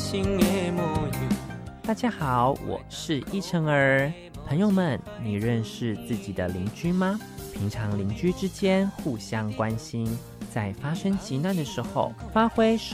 大家好，我是依晨儿。朋友们，你认识自己的邻居吗？平常邻居之间互相关心，在发生急难的时候，发挥手